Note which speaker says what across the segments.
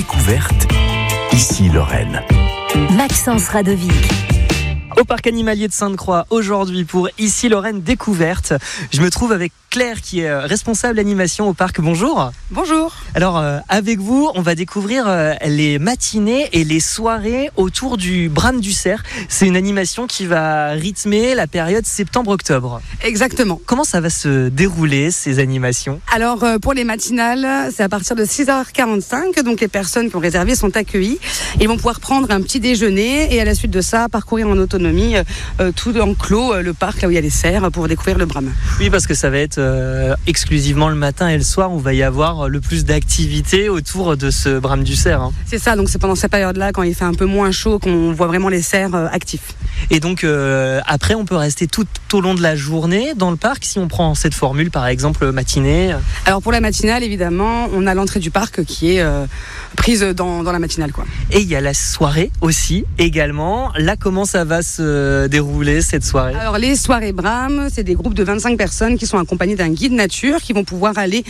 Speaker 1: Découverte, ici Lorraine.
Speaker 2: Maxence Radovic.
Speaker 3: Au parc animalier de Sainte-Croix, aujourd'hui pour Ici Lorraine Découverte. Je me trouve avec Claire qui est responsable animation au parc. Bonjour.
Speaker 4: Bonjour.
Speaker 3: Alors avec vous, on va découvrir les matinées et les soirées autour du Brame du Cerf. C'est une animation qui va rythmer la période septembre-octobre.
Speaker 4: Exactement.
Speaker 3: Comment ça va se dérouler ces animations ?
Speaker 4: Alors pour les matinales, c'est à partir de 6h45, donc les personnes qui ont réservé sont accueillies. Ils vont pouvoir prendre un petit déjeuner et à la suite de ça, parcourir en autonomie tout enclos, le parc là où il y a les cerfs pour découvrir le Brame.
Speaker 3: Oui, parce que ça va être exclusivement le matin et le soir où il va y avoir le plus d'activités autour de ce Brame du Cerf.
Speaker 4: C'est ça, donc c'est pendant cette période-là, quand il fait un peu moins chaud, qu'on voit vraiment les cerfs actifs.
Speaker 3: Et donc après, on peut rester tout au long de la journée dans le parc si on prend cette formule, par exemple matinée.
Speaker 4: Alors pour la matinale, évidemment, on a l'entrée du parc qui est prise dans la matinale, quoi.
Speaker 3: Et il y a la soirée aussi, également. Là, comment ça va se dérouler cette soirée ?
Speaker 4: Alors les soirées Brame, c'est des groupes de 25 personnes qui sont accompagnées d'un guide nature qui vont pouvoir aller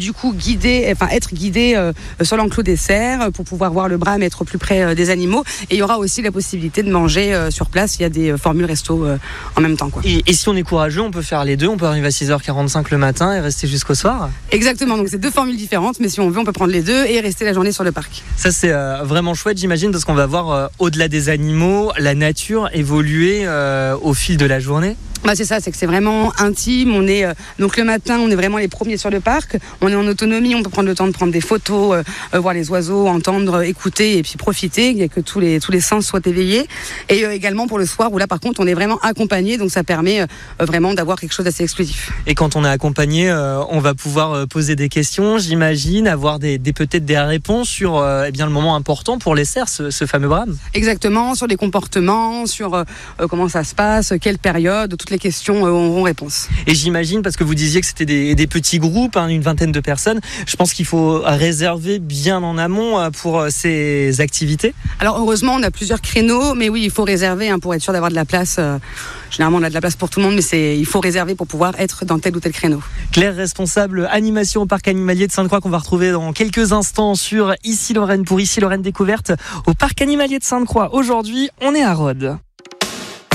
Speaker 4: être guidés sur l'enclos des cerfs pour pouvoir voir le Brame et être plus près des animaux. Et il y aura aussi la possibilité de manger sur place. Il y a des formules resto en même temps, quoi.
Speaker 3: Et si on est courageux, on peut faire les deux. On peut arriver à 6h45 le matin et rester jusqu'au soir.
Speaker 4: Exactement, donc c'est deux formules différentes, mais si on veut, on peut prendre les deux et rester la journée sur le parc.
Speaker 3: Ça, c'est vraiment chouette, j'imagine, parce qu'on va voir au-delà des animaux, la nature évoluer au fil de la journée.
Speaker 4: C'est ça, c'est que c'est vraiment intime. On est donc le matin, on est vraiment les premiers sur le parc. On est en autonomie, on peut prendre le temps de prendre des photos, voir les oiseaux, entendre, écouter et puis profiter, que tous les sens soient éveillés. Et également pour le soir où là par contre on est vraiment accompagné, donc ça permet vraiment d'avoir quelque chose d'assez exclusif.
Speaker 3: Et quand on est accompagné, on va pouvoir poser des questions, j'imagine, avoir peut-être des réponses sur le moment important pour les cerfs, ce fameux Brame.
Speaker 4: Exactement, sur les comportements, sur comment ça se passe, quelle période, toutes les questions auront réponse.
Speaker 3: Et j'imagine, parce que vous disiez que c'était des petits groupes, une vingtaine de personnes, je pense qu'il faut réserver bien en amont pour ces activités. Alors
Speaker 4: heureusement, on a plusieurs créneaux, mais oui, il faut réserver pour être sûr d'avoir de la place. Généralement, on a de la place pour tout le monde, mais il faut réserver pour pouvoir être dans tel ou tel créneau.
Speaker 3: Claire, responsable animation au parc animalier de Sainte-Croix, qu'on va retrouver dans quelques instants sur Ici Lorraine pour Ici Lorraine Découverte au parc animalier de Sainte-Croix. Aujourd'hui, on est à Rhodes.